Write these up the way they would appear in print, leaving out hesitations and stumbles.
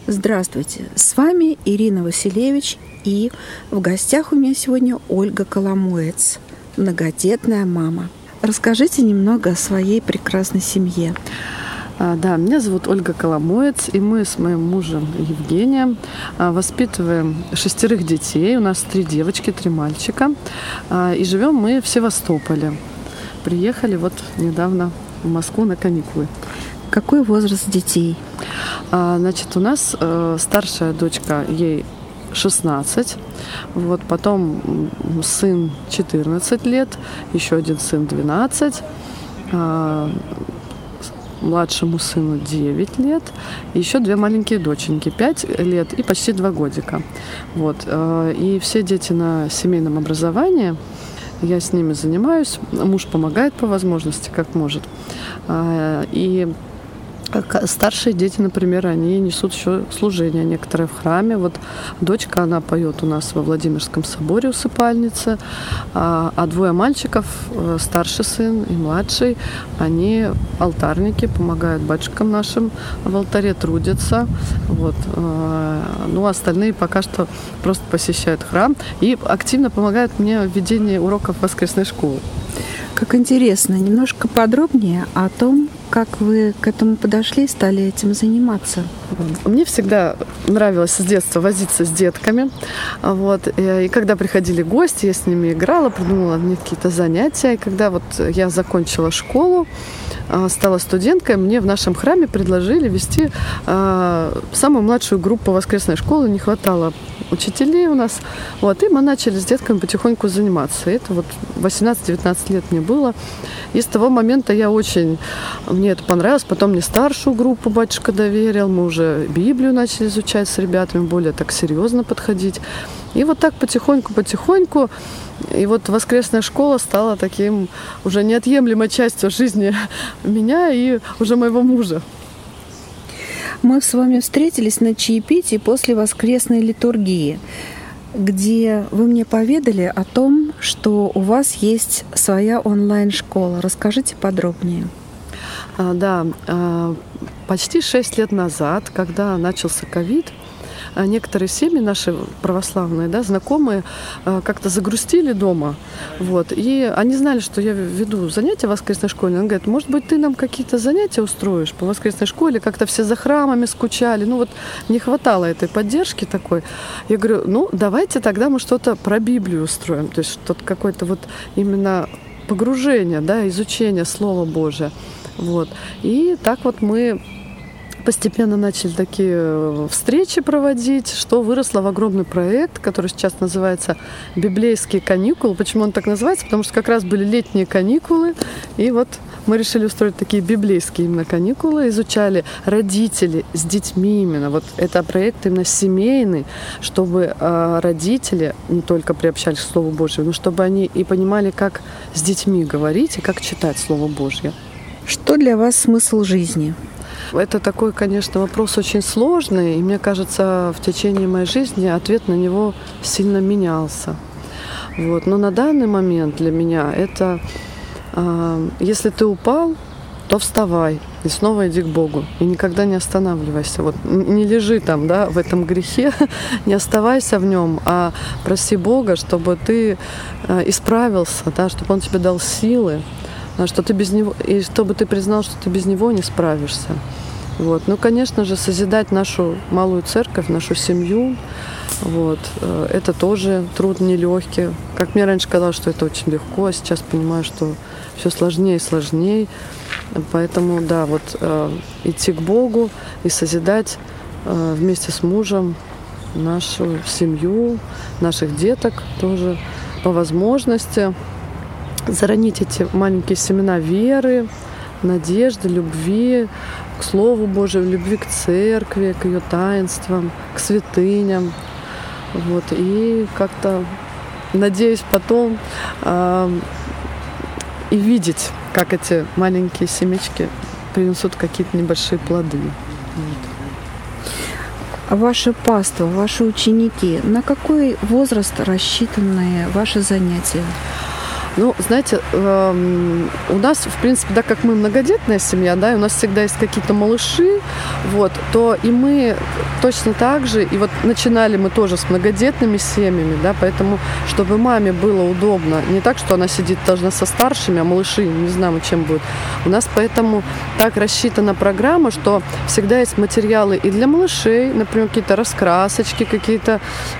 Здравствуйте, с вами Ирина Василевич, и в гостях у меня сегодня Ольга Коломоец, многодетная мама. Расскажите немного о своей прекрасной семье. Да, меня зовут Ольга Коломоец, и мы с моим мужем Евгением воспитываем 6 детей. У нас 3 девочки, 3 мальчика. И живем мы в Севастополе. Приехали недавно в Москву на каникулы. Какой возраст детей? Значит, у нас старшая дочка, ей 16, потом сын 14 лет, еще один сын 12, младшему сыну 9 лет, и еще 2 маленькие доченьки, 5 лет и почти 2 годика. И все дети на семейном образовании. Я с ними занимаюсь, муж помогает по возможности, как может. И старшие дети, например, они несут еще служение некоторые в храме. Дочка, она поет у нас во Владимирском соборе усыпальница, а 2 мальчиков, старший сын и младший, они алтарники, помогают батюшкам нашим в алтаре, трудятся. Остальные пока что просто посещают храм и активно помогают мне в ведении уроков воскресной школы. Как интересно, немножко подробнее о том, как вы к этому подошли и стали этим заниматься. Мне всегда нравилось с детства возиться с детками. И когда приходили гости, я с ними играла, придумала мне какие-то занятия. И когда я закончила школу, стала студенткой, мне в нашем храме предложили вести самую младшую группу воскресной школы. Не хватало учителей у нас. И мы начали с детками потихоньку заниматься. И это 18-19 лет мне было. И с того момента мне это понравилось. Потом мне старшую группу батюшка доверил. Мы уже Библию начали изучать с ребятами, более так серьезно подходить. И так потихоньку. И воскресная школа стала таким уже неотъемлемой частью жизни меня и уже моего мужа. Мы с вами встретились на чаепитии после воскресной литургии, где вы мне поведали о том, что у вас есть своя онлайн-школа. Расскажите подробнее. Да, почти 6 лет назад, когда начался ковид, некоторые семьи наши православные, знакомые, как-то загрустили дома. И они знали, что я веду занятия в воскресной школе. Они говорят, может быть, ты нам какие-то занятия устроишь по воскресной школе? Как-то все за храмами скучали. Не хватало этой поддержки такой. Я говорю, давайте тогда мы что-то про Библию устроим. То есть что-то какое-то именно погружение, изучение Слова Божия. И так мы постепенно начали такие встречи проводить, что выросло в огромный проект, который сейчас называется «Библейские каникулы». Почему он так называется? Потому что как раз были летние каникулы, и мы решили устроить такие библейские именно каникулы, изучали родители с детьми именно. Это проект именно семейный, чтобы родители не только приобщались к Слову Божьему, но чтобы они и понимали, как с детьми говорить и как читать Слово Божье. Что для вас смысл жизни? Это такой, конечно, вопрос очень сложный, и мне кажется, в течение моей жизни ответ на него сильно менялся. Но на данный момент для меня это, если ты упал, то вставай и снова иди к Богу. И никогда не останавливайся. Не лежи там, в этом грехе, не оставайся в нем, а проси Бога, чтобы ты исправился, чтобы Он тебе дал силы, что ты без него, и чтобы ты признал, что ты без него не справишься. Конечно же, созидать нашу малую церковь, нашу семью, это тоже труд нелегкий. Как мне раньше казалось, что это очень легко, а сейчас понимаю, что все сложнее и сложнее. Поэтому, идти к Богу и созидать вместе с мужем нашу семью, наших деток тоже по возможности. Заронить эти маленькие семена веры, надежды, любви к Слову Божию, любви к церкви, к ее таинствам, к святыням. И как-то надеюсь потом и видеть, как эти маленькие семечки принесут какие-то небольшие плоды. Ваше паство, ваши ученики, на какой возраст рассчитаны ваши занятия? Ну, знаете, у нас, в принципе, да, как мы многодетная семья, да, и у нас всегда есть какие-то малыши, вот, то и мы точно так же, и вот начинали мы тоже с многодетными семьями, да, поэтому, чтобы маме было удобно, не так, что она сидит должна со старшими, а малыши, не знаем, чем будет. У нас поэтому так рассчитана программа, что всегда есть материалы и для малышей, например, какие-то раскрасочки, какие-то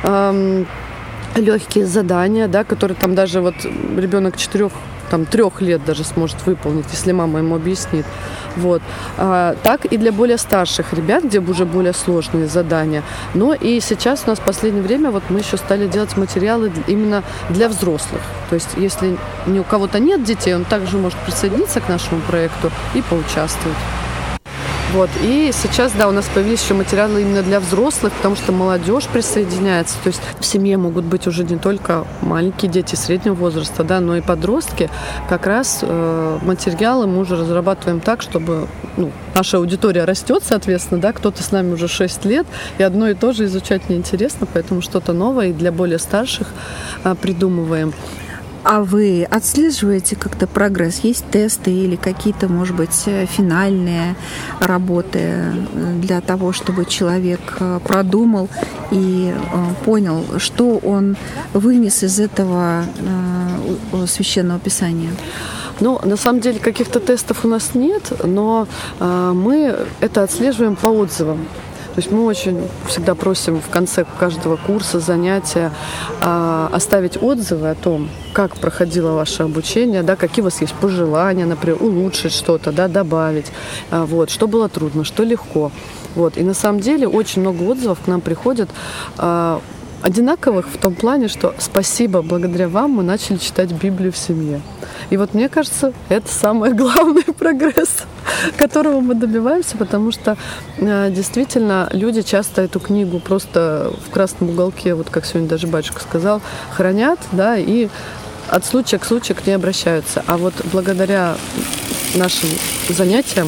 легкие задания, да, которые там даже вот ребенок 3 лет даже сможет выполнить, если мама ему объяснит. Вот. Так и для более старших ребят, где уже более сложные задания. Но и сейчас у нас в последнее время вот мы еще стали делать материалы именно для взрослых. То есть если ни у кого-то нет детей, он также может присоединиться к нашему проекту и поучаствовать. Вот. И сейчас, да, у нас появились еще материалы именно для взрослых, потому что молодежь присоединяется. То есть в семье могут быть уже не только маленькие дети среднего возраста, да, но и подростки. Как раз материалы мы уже разрабатываем так, чтобы наша аудитория растет, соответственно, да, кто-то с нами уже 6 лет, и одно и то же изучать неинтересно, поэтому что-то новое и для более старших придумываем. А вы отслеживаете как-то прогресс? Есть тесты или какие-то, может быть, финальные работы для того, чтобы человек продумал и понял, что он вынес из этого священного писания? Ну, на самом деле, каких-то тестов у нас нет, но мы это отслеживаем по отзывам. То есть мы очень всегда просим в конце каждого курса, занятия оставить отзывы о том, как проходило ваше обучение, да, какие у вас есть пожелания, например, улучшить что-то, да, добавить, вот, что было трудно, что легко. Вот. И на самом деле очень много отзывов к нам приходят одинаковых в том плане, что спасибо, благодаря вам мы начали читать Библию в семье. И вот мне кажется, это самый главный прогресс, которого мы добиваемся, потому что действительно люди часто эту книгу просто в красном уголке, вот как сегодня даже батюшка сказал, хранят, да, и от случая к случаю к ней обращаются. А вот благодаря нашим занятиям,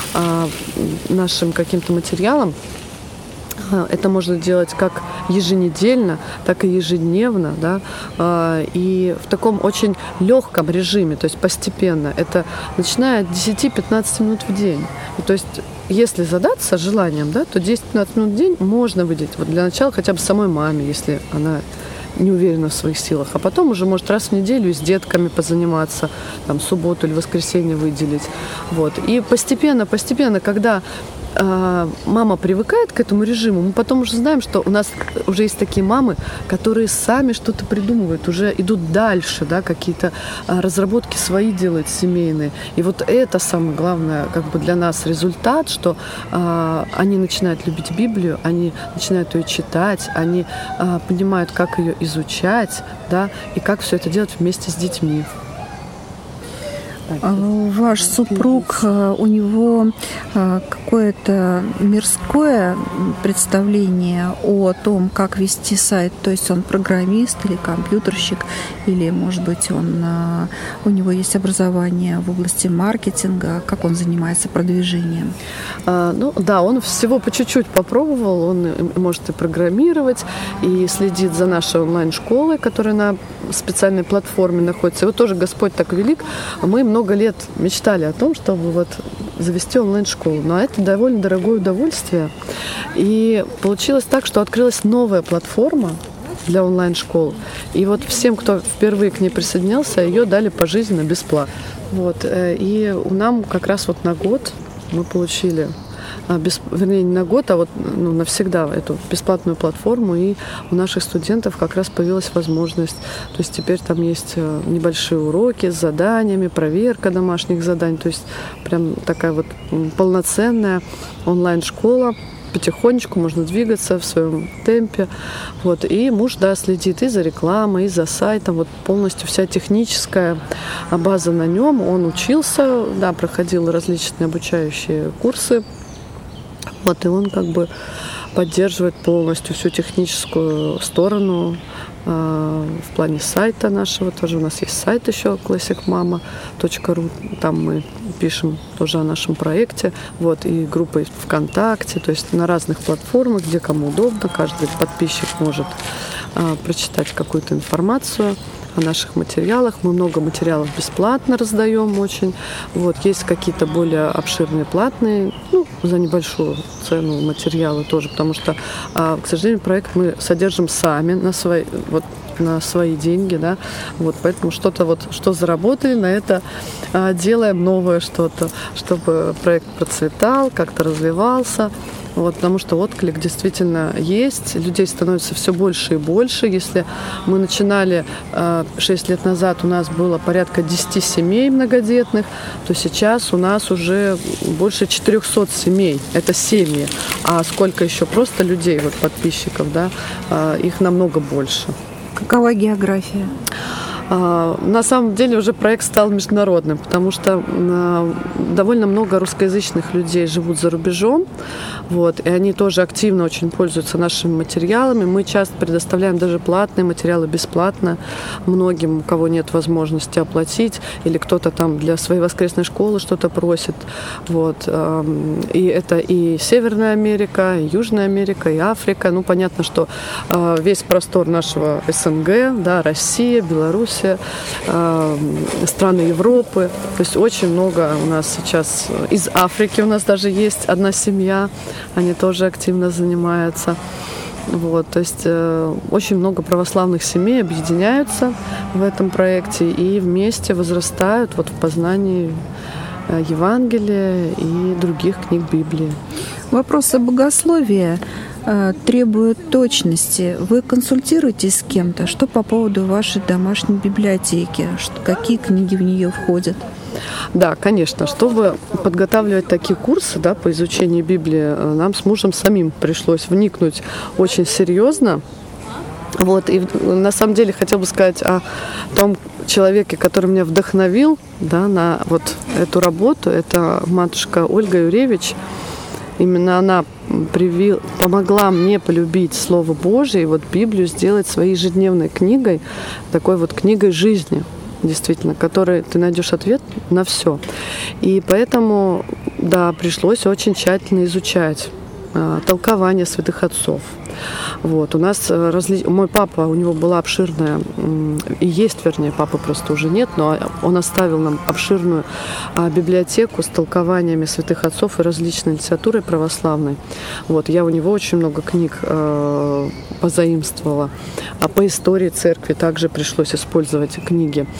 нашим каким-то материалам, это можно делать как еженедельно, так и ежедневно, да, и в таком очень легком режиме, то есть постепенно. Это начиная от 10-15 минут в день. И то есть если задаться желанием, да, то 10-15 минут в день можно выделить. Вот для начала хотя бы самой маме, если она не уверена в своих силах, а потом уже может раз в неделю с детками позаниматься, там, субботу или воскресенье выделить. Вот. И постепенно, когда мама привыкает к этому режиму, мы потом уже знаем, что у нас уже есть такие мамы, которые сами что-то придумывают, уже идут дальше, да, какие-то разработки свои делают семейные. И вот это самое главное как бы для нас результат, что они начинают любить Библию, они начинают ее читать, они понимают, как ее изучать, да, и как все это делать вместе с детьми. Ваш супруг, у него какое-то мирское представление о том, как вести сайт? То есть он программист или компьютерщик, или, может быть, у него есть образование в области маркетинга? Как он занимается продвижением? Ну да, он всего по чуть-чуть попробовал. Он может и программировать, и следит за нашей онлайн-школой, которая на специальной платформе находится. И вот тоже Господь так велик. Мы много лет мечтали о том, чтобы вот завести онлайн-школу. Но это довольно дорогое удовольствие. И получилось так, что открылась новая платформа для онлайн-школ. И вот всем, кто впервые к ней присоединился, ее дали пожизненно бесплатно. Вот. И нам как раз вот на год мы получили, вернее, не на год, а вот навсегда эту бесплатную платформу, и у наших студентов как раз появилась возможность. То есть теперь там есть небольшие уроки с заданиями, проверка домашних заданий, то есть прям такая вот полноценная онлайн-школа. Потихонечку можно двигаться в своем темпе. Вот. И муж, да, следит и за рекламой, и за сайтом. Вот полностью вся техническая база на нем. Он учился, да, проходил различные обучающие курсы. Вот, и он как бы поддерживает полностью всю техническую сторону в плане сайта нашего. Тоже у нас есть сайт еще classicmama.ru. Там мы пишем тоже о нашем проекте. Вот, и группы ВКонтакте. То есть на разных платформах, где кому удобно. Каждый подписчик может прочитать какую-то информацию о наших материалах. Мы много материалов бесплатно раздаем очень. Вот, есть какие-то более обширные платные, за небольшую цену материалы тоже, потому что, к сожалению, проект мы содержим сами на свои деньги, да, вот, поэтому что заработали, на это делаем новое что-то, чтобы проект процветал, как-то развивался. Вот, потому что отклик действительно есть, людей становится все больше и больше. Если мы начинали 6 лет назад, у нас было порядка 10 семей многодетных, то сейчас у нас уже больше 400 семей. Это семьи. А сколько еще просто людей, подписчиков, да, их намного больше. Какова география? На самом деле уже проект стал международным, потому что довольно много русскоязычных людей живут за рубежом, и они тоже активно очень пользуются нашими материалами. Мы часто предоставляем даже платные материалы бесплатно многим, у кого нет возможности оплатить, или кто-то там для своей воскресной школы что-то просит. И это и Северная Америка, и Южная Америка, и Африка. Понятно, что весь простор нашего СНГ, да, Россия, Беларусь, страны Европы. То есть очень много у нас сейчас из Африки, у нас даже есть одна семья, они тоже активно занимаются. То есть очень много православных семей объединяются в этом проекте и вместе возрастают в познании Евангелия и других книг Библии. Вопросы богословия требуют точности. Вы консультируетесь с кем-то? Что по поводу вашей домашней библиотеки? Какие книги в нее входят? Да, конечно. Чтобы подготавливать такие курсы, да, по изучению Библии, нам с мужем самим пришлось вникнуть очень серьезно. И на самом деле хотела бы сказать о том человеке, который меня вдохновил, да, на эту работу. Это матушка Ольга Юревич. Именно она помогла мне полюбить Слово Божие и Библию сделать своей ежедневной книгой, такой книгой жизни, действительно, которой ты найдешь ответ на все. И поэтому, да, пришлось очень тщательно изучать толкование святых отцов. У нас мой папа, у него была обширная, и есть, вернее, папы просто уже нет, но он оставил нам обширную библиотеку с толкованиями святых отцов и различной литературой православной. Я у него очень много книг позаимствовала. А по истории церкви также пришлось использовать книги.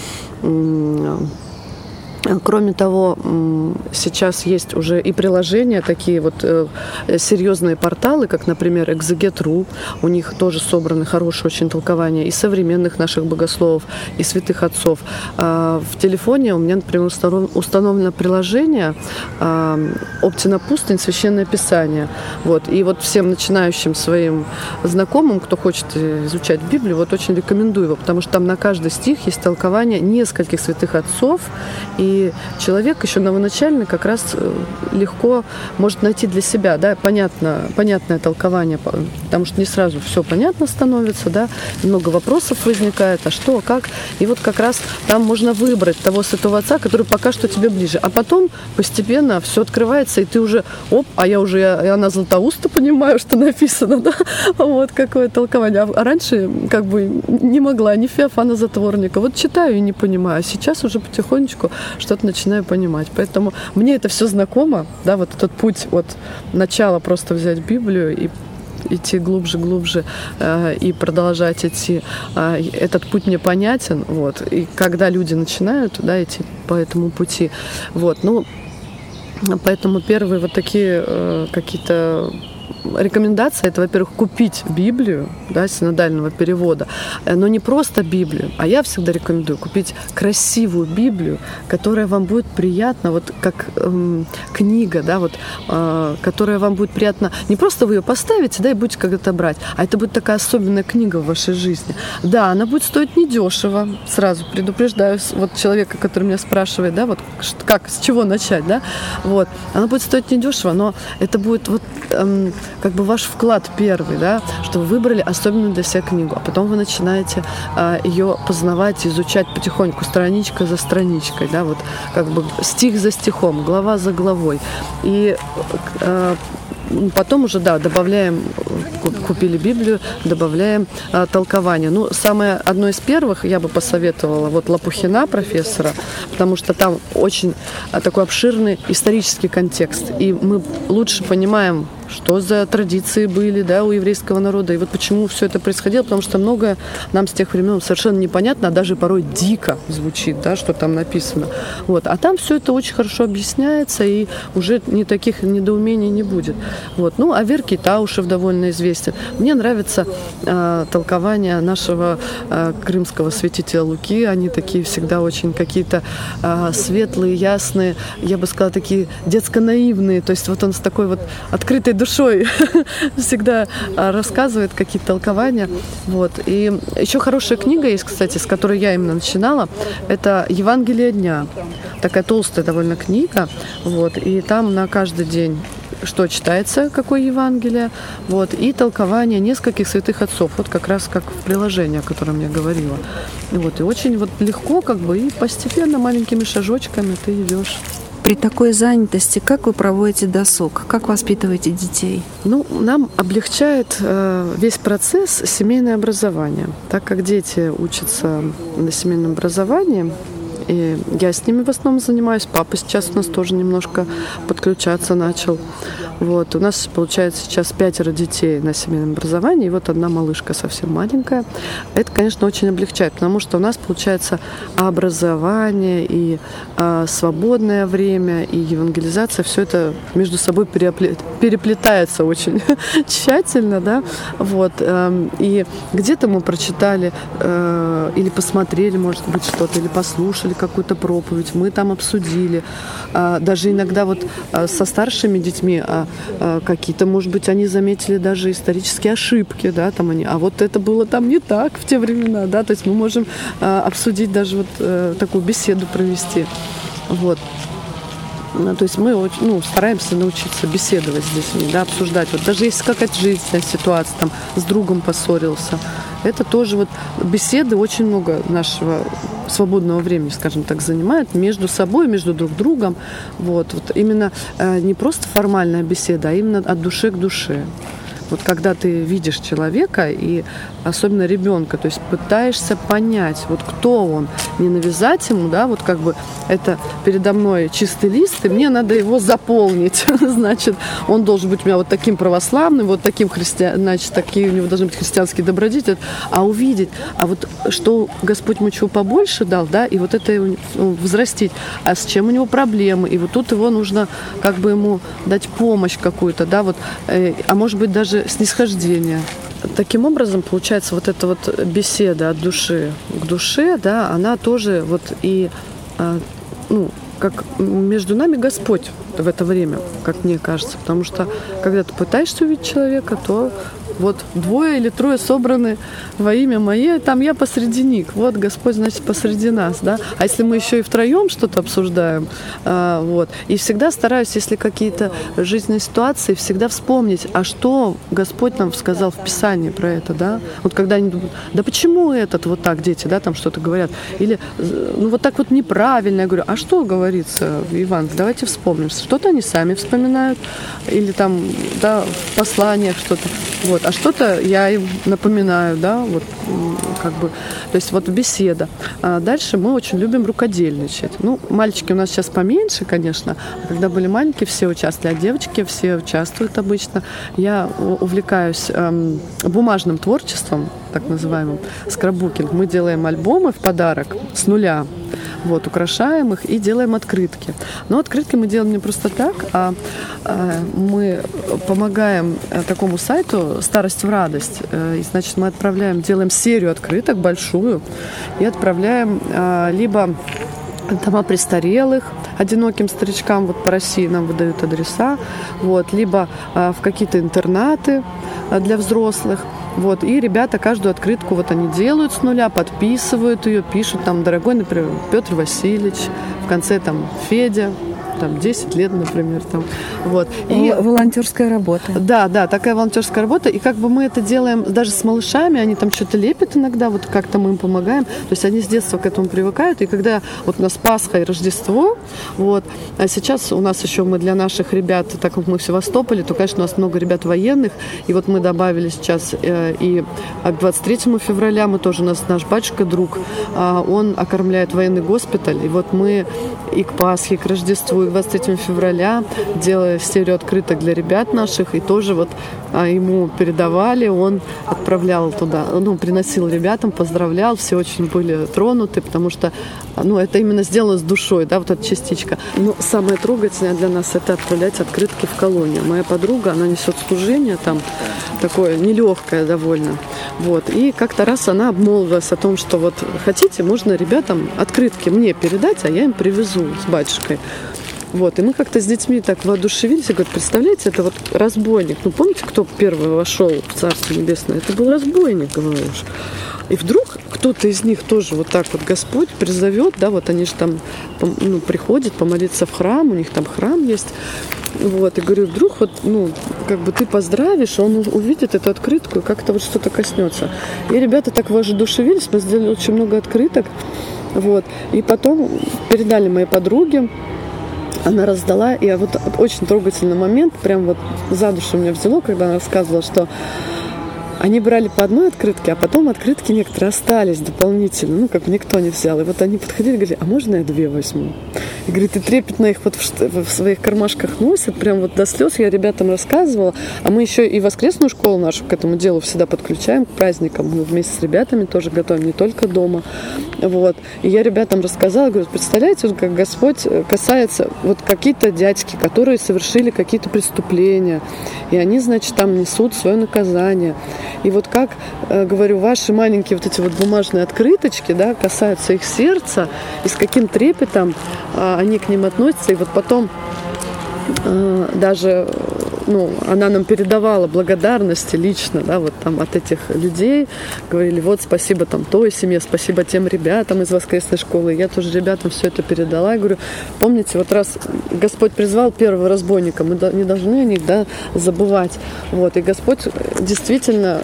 Кроме того, сейчас есть уже и приложения, такие серьезные порталы, как, например, Экзегет.ру. У них тоже собраны хорошие очень толкования и современных наших богословов, и святых отцов. В телефоне у меня, например, установлено приложение «Оптина пустынь. Священное Писание». И всем начинающим своим знакомым, кто хочет изучать Библию, очень рекомендую его, потому что там на каждый стих есть толкование нескольких святых отцов, и человек еще новоначальный как раз легко может найти для себя, да, понятное толкование, потому что не сразу все понятно становится, да, много вопросов возникает, а что, как. И как раз там можно выбрать того святого отца, который пока что тебе ближе. А потом постепенно все открывается, и ты уже, Иоанна Златоуста понимаю, что написано, да, какое толкование. А раньше не могла, ни Феофана Затворника. Читаю и не понимаю. А сейчас уже потихонечку что-то начинаю понимать. Поэтому мне это все знакомо, да, этот путь от начала просто взять Библию и идти глубже и продолжать идти. Этот путь мне понятен, И когда люди начинают, да, идти по этому пути, поэтому первые такие какие-то рекомендация — это, во-первых, купить Библию, да, синодального перевода, но не просто Библию, а я всегда рекомендую купить красивую Библию, которая вам будет приятна, как книга, да, которая вам будет приятна. Не просто вы ее поставите, да, и будете когда-то брать, а это будет такая особенная книга в вашей жизни. Да, она будет стоить недешево, сразу предупреждаю человека, который меня спрашивает, да, с чего начать, да, она будет стоить недешево, но это будет ваш вклад первый, да, что вы выбрали особенно для себя книгу, а потом вы начинаете ее познавать, изучать потихоньку, страничка за страничкой, да, стих за стихом, глава за главой. И потом уже, да, добавляем купили Библию, добавляем толкование. Ну, одно из первых я бы посоветовала вот Лопухина, профессора, потому что там очень такой обширный исторический контекст. И мы лучше понимаем, что за традиции были, да, у еврейского народа, и вот почему все это происходило, потому что многое нам с тех времен совершенно непонятно, а даже порой дико звучит, да, что там написано. Вот. А там все это очень хорошо объясняется, и уже таких недоумений не будет. Вот. Ну, а Верки Таушев довольно известен. Мне нравится толкование нашего крымского святителя Луки, они такие всегда очень какие-то светлые, ясные, я бы сказала, такие детско-наивные, то есть вот он с такой вот открытой душой всегда рассказывает какие-то толкования. Вот. И еще хорошая книга есть, кстати, с которой я именно начинала. Это «Евангелие дня». Такая толстая довольно книга. Вот. И там на каждый день что читается, какое Евангелие, вот, и толкование нескольких святых отцов, вот как раз как в приложении, о котором я говорила. Вот. И очень вот легко, как бы, и постепенно, маленькими шажочками ты идешь. При такой занятости как вы проводите досуг? Как воспитываете детей? Ну, нам облегчает весь процесс семейное образование. Так как дети учатся на семейном образовании, и я с ними в основном занимаюсь. Папа сейчас у нас тоже немножко подключаться начал. Вот. У нас, получается, сейчас 5 детей на семейном образовании, и вот одна малышка совсем маленькая. Это, конечно, очень облегчает, потому что у нас, получается, образование и свободное время, и евангелизация, все это между собой переплетается очень тщательно, да. Вот. И где-то мы прочитали или посмотрели, может быть, что-то, или послушали какую-то проповедь, мы там обсудили. Даже иногда вот со старшими детьми какие-то, может быть, они заметили даже исторические ошибки, да, там они, а вот это было там не так в те времена, да, то есть мы можем обсудить даже вот такую беседу провести, вот. То есть мы стараемся научиться беседовать с детьми, да, обсуждать. Вот даже если какая-то жизненная ситуация, там, с другом поссорился, это тоже вот беседы очень много нашего свободного времени, скажем так, занимает между собой, между друг другом. Вот именно не просто формальная беседа, а именно от души к душе. Вот когда ты видишь человека, и особенно ребенка, то есть пытаешься понять, вот кто он, не навязать ему, да, вот как бы это передо мной чистый лист, и мне надо его заполнить. Значит, он должен быть у меня вот таким православным, вот таким значит, такие у него должны быть христианские добродетели, а увидеть, а вот что Господь ему чего побольше дал, да, и вот это взрастить, а с чем у него проблемы, и вот тут его нужно как бы ему дать помощь какую-то, да, вот, а может быть даже снисхождение. Таким образом, получается, вот эта вот беседа от души к душе, да, она тоже вот и, как между нами Господь в это время, как мне кажется, потому что когда ты пытаешься увидеть человека, то вот 2 или 3 собраны во имя Мое, там я посреди них. Вот Господь, значит, посреди нас, да. А если мы еще и втроем что-то обсуждаем, вот. И всегда стараюсь, если какие-то жизненные ситуации, всегда вспомнить, а что Господь нам сказал в Писании про это, да. Вот когда они думают, да почему этот вот так, дети, да, там что-то говорят, или вот так вот неправильно. Я говорю, а что говорится в Евангелии? Давайте вспомним. Что-то они сами вспоминают, или там, да, в посланиях что-то. Вот. А что-то я им напоминаю, да, вот как бы, то есть вот беседа. А дальше мы очень любим рукодельничать. Ну, мальчики у нас сейчас поменьше, конечно, а когда были маленькие, все участвовали, а девочки все участвуют обычно. Я увлекаюсь бумажным творчеством, так называемым, скраббукинг. Мы делаем альбомы в подарок с нуля. Вот, украшаем их и делаем открытки. Но открытки мы делаем не просто так, а мы помогаем такому сайту «Старость в радость». И, значит, мы делаем серию открыток большую и отправляем либо дома престарелых, одиноким старичкам, вот по России нам выдают адреса, вот, либо в какие-то интернаты для взрослых. Вот, и ребята каждую открытку вот они делают с нуля, подписывают ее, пишут там, дорогой, например, Петр Васильевич, в конце там Федя, там 10 лет, например, там, вот. И волонтерская работа. Да, такая волонтерская работа, и как бы мы это делаем даже с малышами, они там что-то лепят иногда, вот как-то мы им помогаем, то есть они с детства к этому привыкают, и когда вот у нас Пасха и Рождество, вот, а сейчас у нас еще мы для наших ребят, так как мы в Севастополе, то, конечно, у нас много ребят военных, и вот мы добавили сейчас и к 23 февраля мы тоже, у нас наш батюшка, друг, он окормляет военный госпиталь, и вот мы и к Пасхе, и к Рождеству, и к 23 февраля делали серию открыток для ребят наших, и тоже вот ему передавали, он отправлял туда, приносил ребятам, поздравлял, все очень были тронуты, потому что, это именно сделано с душой, да, вот эта частичка. Но самое трогательное для нас — это отправлять открытки в колонию. Моя подруга, она несет служение там, такое нелегкое довольно, вот, и как-то раз она обмолвилась о том, что вот хотите, можно ребятам открытки мне передать, а я им привезу с батюшкой. Вот, и мы как-то с детьми так воодушевились, и говорят, представляете, это вот разбойник. Помните, кто первый вошел в Царство Небесное? Это был разбойник, говорю уж. И вдруг кто-то из них тоже вот так вот Господь призовет, да, вот они же там приходят помолиться в храм, у них там храм есть. Вот, и говорю, вдруг вот, как бы ты поздравишь, он увидит эту открытку и как-то вот что-то коснется. И ребята так воодушевились, мы сделали очень много открыток, вот, и потом передали моей подруге. Она раздала, и вот очень трогательный момент, прям вот за душу меня взяло, когда она рассказывала, что они брали по одной открытке, а потом открытки некоторые остались дополнительно, как никто не взял. И вот они подходили и говорили, а можно я 2 возьму? И говорит, и трепетно их вот в своих кармашках носят, прям вот до слез. Я ребятам рассказывала, а мы еще и воскресную школу нашу к этому делу всегда подключаем, к праздникам. Мы вместе с ребятами тоже готовим, не только дома. Вот. И я ребятам рассказала, говорю, представляете, вот как Господь касается вот какие-то дядьки, которые совершили какие-то преступления, и они, значит, там несут свое наказание. И вот как, говорю, ваши маленькие вот эти вот бумажные открыточки, да, касаются их сердца, и с каким трепетом они к ним относятся. И вот потом даже она нам передавала благодарности лично, да, вот там от этих людей. Говорили, вот спасибо там той семье, спасибо тем ребятам из воскресной школы. Я тоже ребятам все это передала. Я говорю, помните, вот раз Господь призвал первого разбойника, мы не должны о них, да, забывать. Вот, и Господь действительно,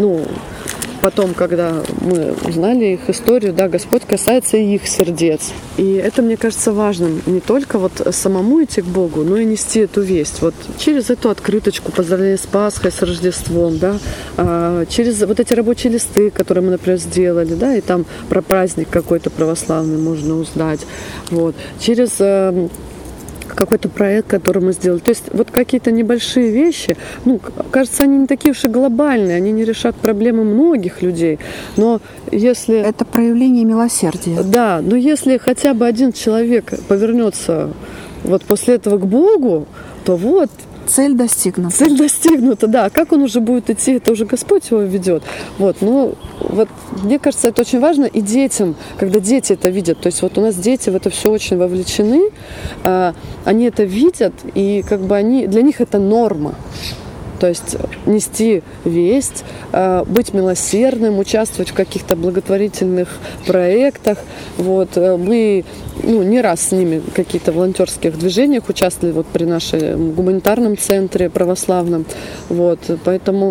потом, когда мы узнали их историю, да, Господь касается и их сердец. И это, мне кажется, важным. Не только вот самому идти к Богу, но и нести эту весть. Вот через эту открыточку поздравления с Пасхой, с Рождеством, да, через вот эти рабочие листы, которые мы, например, сделали, да, и там про праздник какой-то православный можно узнать. Вот. Через какой-то проект, который мы сделали. То есть вот какие-то небольшие вещи, кажется, они не такие уж и глобальные, они не решат проблемы многих людей, но если... Это проявление милосердия. Да, но если хотя бы один человек повернется вот после этого к Богу, то вот... Цель достигнута. Цель достигнута, да. Как он уже будет идти, это уже Господь его ведет. Вот, вот мне кажется, это очень важно и детям, когда дети это видят. То есть вот у нас дети в это все очень вовлечены, они это видят, и как бы для них это норма. То есть нести весть, быть милосердным, участвовать в каких-то благотворительных проектах. Вот. Мы не раз с ними в каких-то волонтерских движениях участвовали вот при нашем гуманитарном центре православном. Вот. Поэтому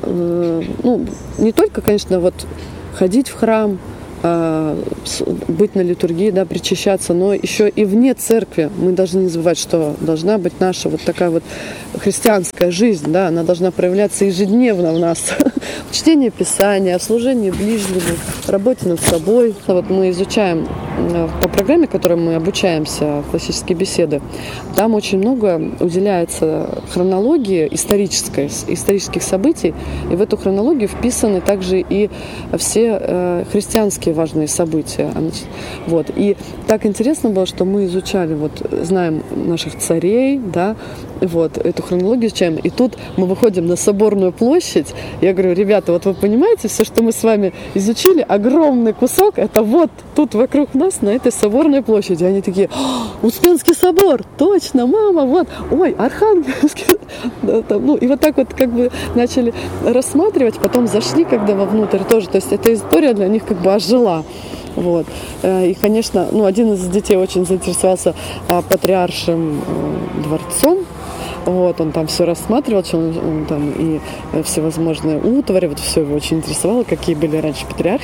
не только, конечно, вот ходить в храм, быть на литургии, да, причащаться, но еще и вне церкви мы должны не забывать, что должна быть наша вот такая вот христианская жизнь, да, она должна проявляться ежедневно в нас. В чтении Писания, в служении ближнему, работе над собой. Вот мы изучаем по программе, которой мы обучаемся, классические беседы, там очень много уделяется хронологии исторических событий, и в эту хронологию вписаны также и все христианские важные события. Вот. И так интересно было, что мы изучали, вот, знаем наших царей, да, вот, эту хронологию изучаем, и тут мы выходим на Соборную площадь, я говорю, ребята, вот вы понимаете, все, что мы с вами изучили, огромный кусок, это вот тут вокруг нас, на этой Соборной площади. Они такие, Успенский собор, точно, мама, вот, ой, Архангельский. Да, там, и вот так вот как бы начали рассматривать, потом зашли когда вовнутрь тоже, то есть эта история для них как бы ожила. Вот. И, конечно, один из детей очень заинтересовался патриаршим дворцом. Вот, он там все рассматривал, он там и всевозможные утвари, вот все его очень интересовало, какие были раньше патриархи